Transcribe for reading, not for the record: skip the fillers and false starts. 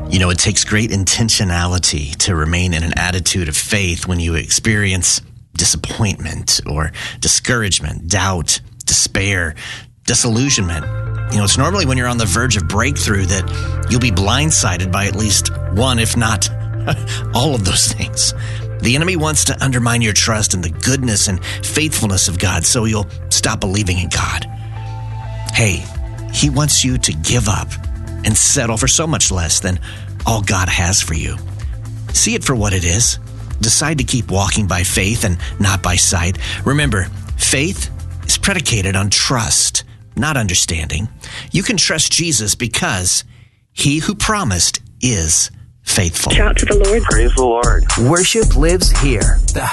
You know, it takes great intentionality to remain in an attitude of faith when you experience disappointment or discouragement, doubt, despair, disillusionment. You know, it's normally when you're on the verge of breakthrough that you'll be blindsided by at least one, if not all of those things. The enemy wants to undermine your trust in the goodness and faithfulness of God so you'll stop believing in God. Hey, he wants you to give up and settle for so much less than all God has for you. See it for what it is. Decide to keep walking by faith and not by sight. Remember, faith is predicated on trust, not understanding. You can trust Jesus because he who promised is faithful. Shout to the Lord. Praise the Lord. Worship lives here.